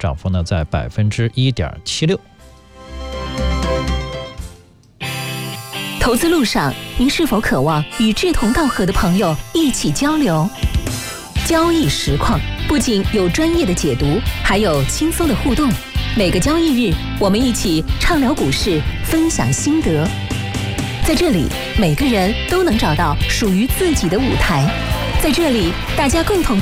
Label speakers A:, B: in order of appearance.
A: 涨幅呢在1.76%。
B: 投资路上，您是否渴望与志同道合的朋友一起交流？交易实况不仅有专业的解读，还有轻松的互动。每个交易日，我们一起畅聊股市，分享心得。在这里，每个人都能找到属于自己的舞台。在这里，大家共同